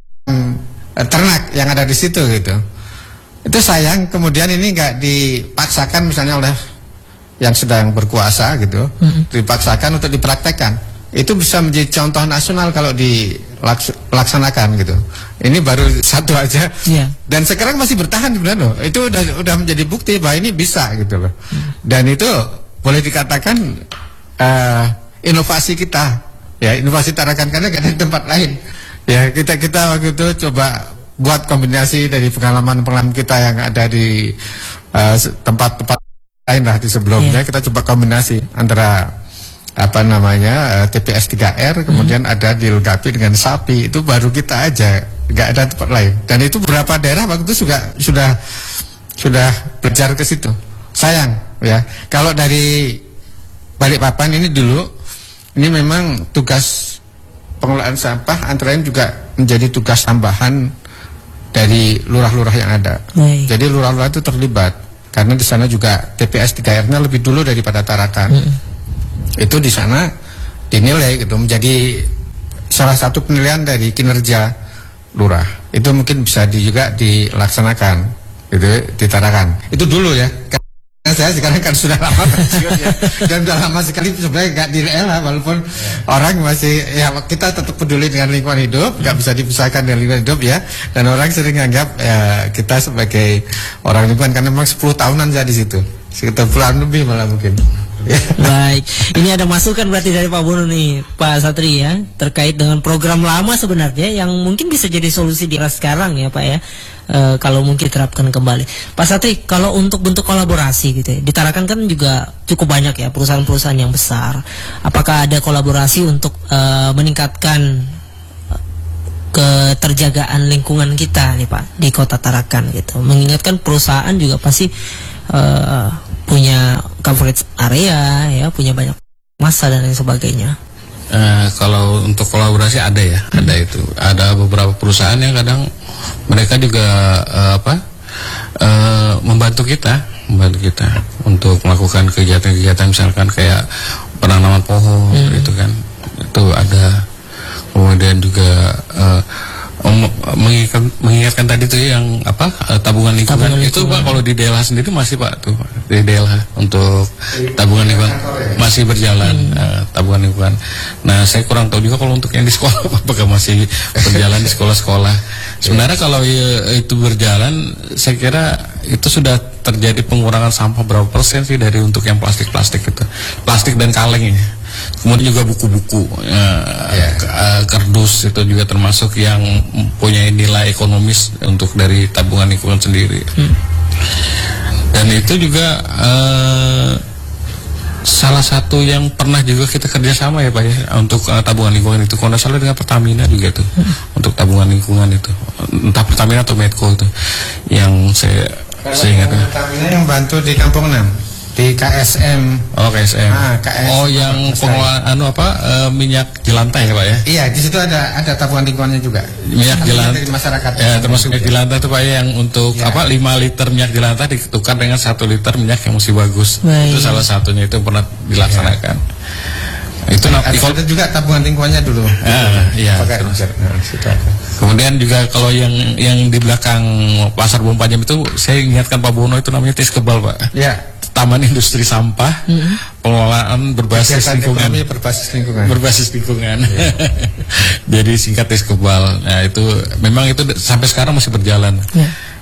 ternak yang ada di situ gitu. Itu sayang kemudian ini nggak dipaksakan misalnya oleh yang sedang berkuasa gitu, mm-hmm. dipaksakan untuk dipraktekkan. Itu bisa menjadi contoh nasional kalau dilaksanakan gitu. Ini baru satu aja, yeah. dan sekarang masih bertahan sebenarnya loh. Itu udah udah menjadi bukti bahwa ini bisa gitu loh. Mm. Dan itu boleh dikatakan uh, inovasi kita, ya inovasi Tarakan karena nggak ada di tempat lain. Ya kita kita waktu itu coba buat kombinasi dari pengalaman-pengalaman kita yang ada di tempat-tempat uh, lain lah di sebelumnya. Yeah. Kita coba kombinasi antara apa namanya uh, T P S tiga R kemudian mm. ada dilengkapi dengan sapi. Itu baru kita aja, nggak ada tempat lain. Dan itu beberapa daerah waktu itu juga sudah sudah belajar ke situ. Sayang ya kalau dari Balikpapan ini dulu ini memang tugas pengelolaan sampah antara lain juga menjadi tugas tambahan dari lurah-lurah yang ada. Baik. Jadi lurah-lurah itu terlibat karena di sana juga T P S tiga R-nya lebih dulu daripada Tarakan. Hmm. Itu di sana dinilai gitu menjadi salah satu penilaian dari kinerja lurah. Itu mungkin bisa di, juga dilaksanakan gitu di Tarakan. Itu dulu ya. Nah, saya sekarang kan sudah lama pensiun ya, dan sudah lama sekali sebenarnya nggak direla walaupun yeah. orang masih ya kita tetap peduli dengan lingkungan hidup, nggak bisa dipisahkan dari lingkungan hidup ya, dan orang sering anggap ya, kita sebagai orang lingkungan karena memang sepuluh tahunan saya di situ, sekitar puluhan lebih malah mungkin. Baik, ini ada masukan berarti dari Pak Bono nih, Pak Satri ya, terkait dengan program lama sebenarnya yang mungkin bisa jadi solusi di era sekarang ya Pak ya. E, kalau mungkin terapkan kembali. Pak Satri, kalau untuk bentuk kolaborasi gitu ya, di Tarakan kan juga cukup banyak ya perusahaan-perusahaan yang besar. Apakah ada kolaborasi untuk e, meningkatkan keterjagaan lingkungan kita nih Pak di Kota Tarakan gitu? Mengingatkan perusahaan juga pasti e, punya coverage area ya, punya banyak masa dan lain sebagainya. Uh, kalau untuk kolaborasi ada ya, hmm. ada itu. Ada beberapa perusahaan yang kadang mereka juga uh, apa uh, membantu kita, membantu kita untuk melakukan kegiatan-kegiatan misalkan kayak penanaman pohon, hmm. gitu kan. Itu ada. Kemudian juga uh, mengingatkan, mengingatkan tadi tuh yang apa uh, tabungan lingkungan, tabungan lingkungan itu Pak kalau di D L H sendiri masih Pak tuh di D L H untuk tabungan lingkungan masih berjalan, hmm. uh, tabungan lingkungan. Nah saya kurang tahu juga kalau untuk yang di sekolah apakah masih berjalan di sekolah-sekolah. Sebenarnya kalau ya, itu berjalan, saya kira itu sudah terjadi pengurangan sampah berapa persen sih dari untuk yang plastik-plastik itu, plastik dan kaleng ya. Kemudian juga buku-buku, uh, yeah. kardus itu juga termasuk yang mempunyai nilai ekonomis untuk dari tabungan lingkungan sendiri. Hmm. Dan itu juga uh, salah satu yang pernah juga kita kerjasama ya Pak ya untuk uh, tabungan lingkungan itu. Kalau salah dengan Pertamina juga tuh hmm. untuk tabungan lingkungan itu, entah Pertamina atau Medco itu yang saya saya ingat. Pertamina yang bantu di Kampung enam. Di K S M. Oh K S M. Ah, K S M. Oh yang pengelolaan anu apa uh, minyak jelantah ya Pak ya? Iya di situ ada ada tabungan lingkungannya juga. Minyak jelantah dari masyarakat. Ya termasuk minyak jelantah itu Pak ya yang untuk ya. apa lima liter minyak jelantah ditukar dengan satu liter minyak yang masih bagus. Baik. Itu salah satunya itu pernah dilaksanakan. Ya. Itu ada, ada juga tabungan lingkungannya dulu. Ah, iya. Nah, kemudian juga kalau yang yang di belakang Pasar Panjang itu saya ingatkan Pak Bono itu namanya tis kebal Pak. Iya. Taman Industri Sampah, mm-hmm. pengelolaan berbasis lingkungan, berbasis lingkungan, berbasis lingkungan. Yeah. Jadi singkat tis kebal. Nah itu memang itu sampai sekarang masih berjalan. Yeah.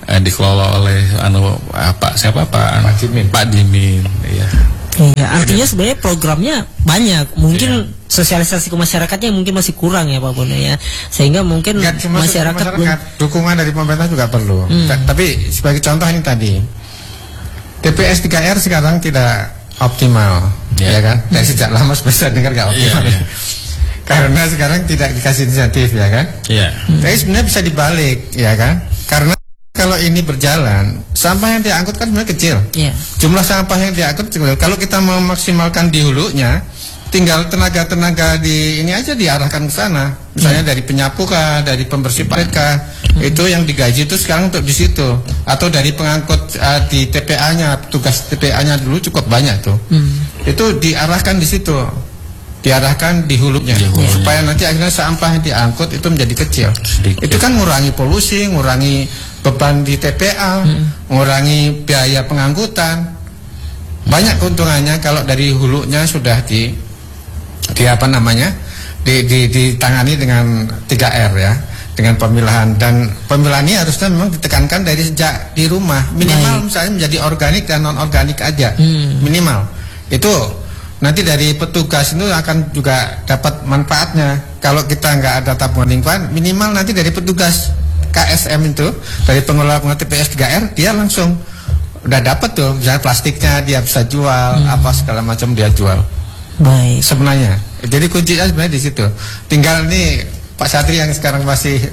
uh, dikelola oleh anu apa siapa Pak Pak Jimin. Pak Jimin, iya. Iya, artinya sebenarnya programnya banyak. Mungkin iya. sosialisasi ke masyarakatnya mungkin masih kurang ya Pak Bono ya. Sehingga mungkin Gak cuma masyarakat, masyarakat belum... dukungan dari pemerintah juga perlu. Hmm. Tapi sebagai contoh ini tadi, T P S tiga R sekarang tidak optimal, yeah. ya kan? Dari sejak lama sudah dengar gak optimal. Yeah, yeah. Karena sekarang tidak dikasih insentif, ya kan? Iya. Yeah. Tapi sebenarnya bisa dibalik, ya kan? Karena kalau ini berjalan, sampah yang diangkut kan sebenarnya kecil. Yeah. Jumlah sampah yang diangkut kecil. Kalau kita memaksimalkan di hulunya, tinggal tenaga-tenaga di ini aja diarahkan ke sana. Misalnya yeah. dari penyapu kah, dari pembersih parit kah, hmm. itu yang digaji itu sekarang untuk di situ. Atau dari pengangkut uh, di T P A-nya, tugas T P A-nya dulu cukup banyak tuh. Hmm. Itu diarahkan di situ. Diarahkan di hulunya, yeah. supaya nanti akhirnya sampah yang diangkut itu menjadi kecil. Sedikit. Itu kan ngurangi polusi, ngurangi beban di T P A, hmm. mengurangi biaya pengangkutan. Banyak keuntungannya kalau dari hulunya sudah di di apa namanya? di di ditangani dengan tiga R ya, dengan pemilahan. Dan pemilahan ini harusnya memang ditekankan dari sejak di rumah. Minimal Baik. misalnya menjadi organik dan non organik aja. Hmm. Minimal. Itu nanti dari petugas itu akan juga dapat manfaatnya. Kalau kita nggak ada tabungan lingkungan, minimal nanti dari petugas K S M itu, dari pengelola pengelola T P S tiga R, dia langsung udah dapat tuh, misalnya plastiknya dia bisa jual, hmm. apa segala macam dia jual. Baik. Sebenarnya, jadi kuncinya sebenarnya di situ. Tinggal nih Pak Satri yang sekarang masih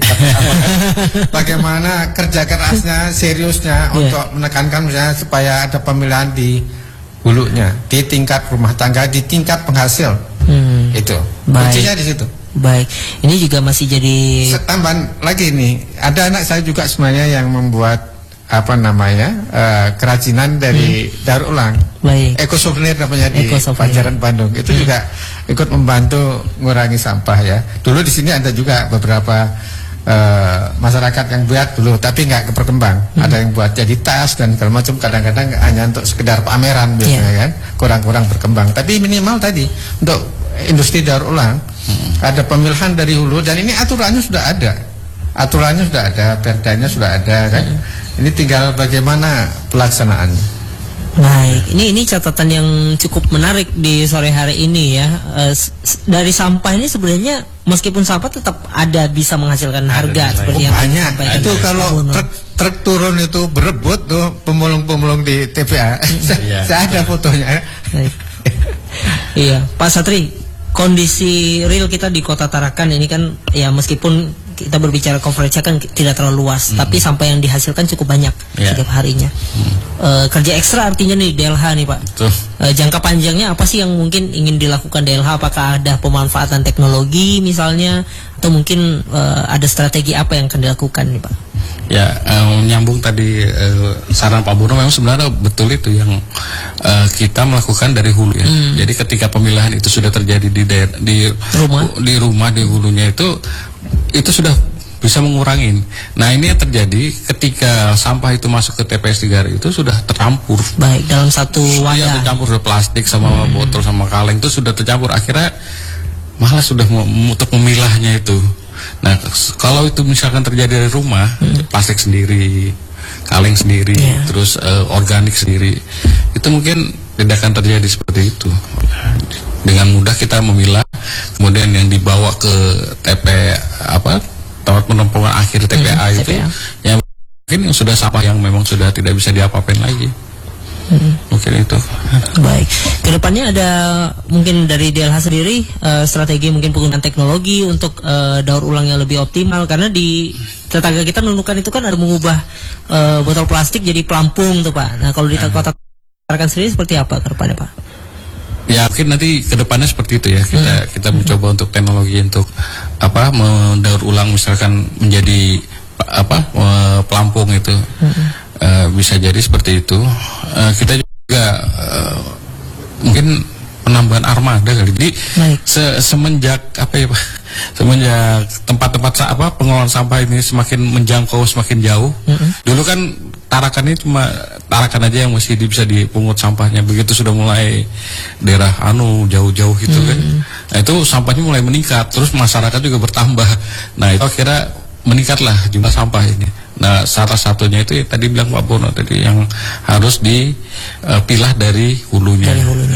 bagaimana kerja kerasnya, seriusnya yeah. untuk menekankan misalnya supaya ada pemilihan di hulunya, di tingkat rumah tangga, di tingkat penghasil. Hmm. Itu. Kuncinya di situ. Baik, ini juga masih jadi tambahan lagi nih. Ada anak saya juga sebenarnya yang membuat apa namanya uh, kerajinan dari hmm. daur ulang. Baik. Eko souvenir namanya di Pajaran Bandung. Itu hmm. juga ikut membantu mengurangi sampah ya. Dulu di sini ada juga beberapa uh, masyarakat yang buat dulu, tapi nggak berkembang. Hmm. Ada yang buat jadi tas dan segala macam. Kadang-kadang hanya untuk sekedar pameran biasanya yeah. kan. Kurang-kurang berkembang. Tapi minimal tadi untuk industri daur ulang. Hmm. Ada pemilahan dari hulu dan ini aturannya sudah ada, aturannya sudah ada, perdanya sudah ada kan. Hmm. Ini tinggal bagaimana pelaksanaannya. Baik, ini ini catatan yang cukup menarik di sore hari ini ya. E, dari sampah ini sebenarnya meskipun sampah tetap ada bisa menghasilkan harga ada, seperti oh, yang banyak. Itu kalau truk, truk turun itu berebut tuh pemulung-pemulung di T P A. Hmm. Saya ada fotonya. Iya, Pak Satri. Kondisi real kita di Kota Tarakan ini kan ya meskipun kita berbicara coverage kan tidak terlalu luas, hmm. tapi sampah yang dihasilkan cukup banyak yeah. setiap harinya. Hmm. E, kerja ekstra artinya nih D L H nih Pak. E, jangka panjangnya apa sih yang mungkin ingin dilakukan D L H? Apakah ada pemanfaatan teknologi misalnya, atau mungkin e, ada strategi apa yang akan dilakukan nih Pak? Ya, um, nyambung tadi uh, saran Pak Bono, memang sebenarnya betul itu yang uh, kita melakukan dari hulu ya. Hmm. Jadi ketika pemilahan itu sudah terjadi di di rumah, di rumah di hulunya itu itu sudah bisa mengurangin. Nah ini yang terjadi ketika sampah itu masuk ke T P S tiga R itu sudah tercampur. Baik, dalam satu wadah. Ya, tercampur plastik sama hmm. botol sama kaleng itu sudah tercampur. Akhirnya malah sudah untuk memilahnya itu. Nah, kalau itu misalkan terjadi dari rumah, hmm. plastik sendiri, kaleng sendiri, yeah. terus uh, organik sendiri, itu mungkin tidak akan terjadi seperti itu. Dengan mudah kita memilah, kemudian yang dibawa ke T P apa tempat penampungan akhir T P A hmm, itu, T P A. Yang mungkin yang sudah sampah yang memang sudah tidak bisa diapa-apain lagi. Hmm. Mungkin itu. Baik. Kedepannya ada mungkin dari D L H sendiri uh, strategi mungkin penggunaan teknologi untuk uh, daur ulang yang lebih optimal, karena di tetangga kita menemukan itu kan ada mengubah uh, botol plastik jadi pelampung tuh Pak. Nah kalau di Kota Tarakan sendiri seperti apa kedepannya Pak? Ya mungkin nanti kedepannya seperti itu ya, kita hmm. kita mencoba hmm. untuk teknologi untuk apa mendaur ulang misalkan menjadi apa pelampung itu. Hmm. Uh, bisa jadi seperti itu. Uh, kita juga uh, mungkin penambahan armada kali. Jadi se semenjak apa ya Pak? Semenjak tempat-tempat apa pengelolaan sampah ini semakin menjangkau semakin jauh. Mm-hmm. Dulu kan Tarakan ini cuma Tarakan aja yang masih bisa dipungut sampahnya. Begitu sudah mulai daerah anu jauh-jauh gitu mm-hmm. kan. Nah itu sampahnya mulai meningkat. Terus masyarakat juga bertambah. Nah itu akhirnya meningkatlah jumlah sampah ini. Nah, salah satunya itu ya, tadi bilang Pak Bono tadi yang harus dipilah dari hulunya. Dari hulunya.